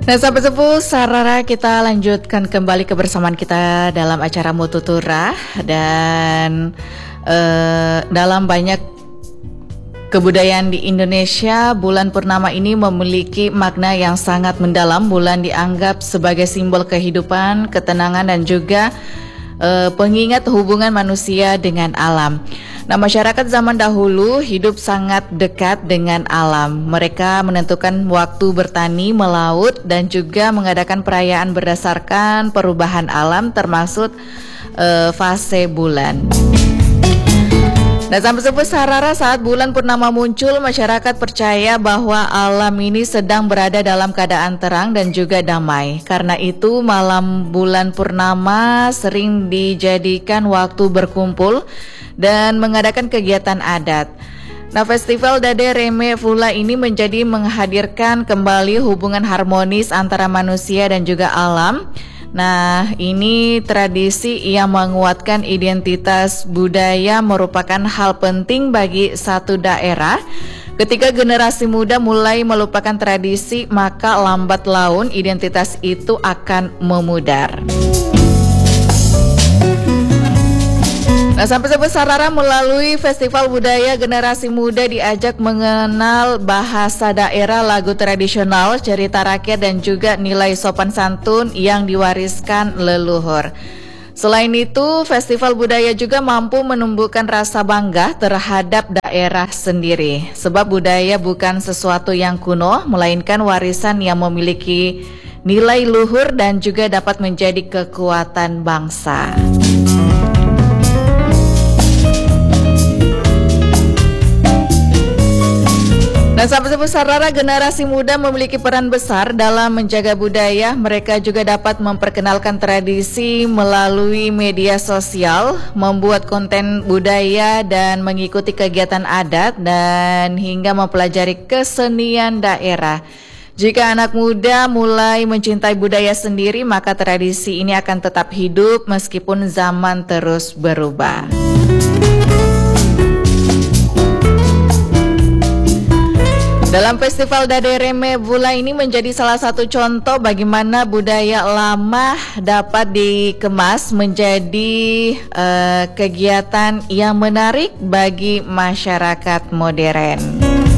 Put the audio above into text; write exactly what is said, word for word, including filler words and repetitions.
Nah, sahabat sepuh Sarara, kita lanjutkan kembali kebersamaan kita dalam acara Mututura. Dan eh, dalam banyak kebudayaan di Indonesia, bulan purnama ini memiliki makna yang sangat mendalam. Bulan dianggap sebagai simbol kehidupan, ketenangan, dan juga uh, pengingat hubungan manusia dengan alam. Nah, masyarakat zaman dahulu hidup sangat dekat dengan alam. Mereka menentukan waktu bertani, melaut, dan juga mengadakan perayaan berdasarkan perubahan alam, termasuk uh, fase bulan. Nah, sampai sepuh Sarara, saat bulan purnama muncul, masyarakat percaya bahwa alam ini sedang berada dalam keadaan terang dan juga damai. Karena itu, malam bulan purnama sering dijadikan waktu berkumpul dan mengadakan kegiatan adat. Nah, Festival Dade Reme Vula ini menjadi menghadirkan kembali hubungan harmonis antara manusia dan juga alam. Nah, ini tradisi yang menguatkan identitas budaya, merupakan hal penting bagi satu daerah. Ketika generasi muda mulai melupakan tradisi, maka lambat laun identitas itu akan memudar. Nah, sampai sampai Sarara, melalui Festival Budaya, generasi muda diajak mengenal bahasa daerah, lagu tradisional, cerita rakyat, dan juga nilai sopan santun yang diwariskan leluhur. Selain itu, Festival Budaya juga mampu menumbuhkan rasa bangga terhadap daerah sendiri. Sebab budaya bukan sesuatu yang kuno, melainkan warisan yang memiliki nilai luhur dan juga dapat menjadi kekuatan bangsa. Nah, sahabat sepuh Sarara, generasi muda memiliki peran besar dalam menjaga budaya. Mereka juga dapat memperkenalkan tradisi melalui media sosial, membuat konten budaya, dan mengikuti kegiatan adat, dan hingga mempelajari kesenian daerah. Jika anak muda mulai mencintai budaya sendiri, maka tradisi ini akan tetap hidup meskipun zaman terus berubah. Dalam Festival Dade Reme Vula ini menjadi salah satu contoh bagaimana budaya lama dapat dikemas menjadi uh, kegiatan yang menarik bagi masyarakat modern.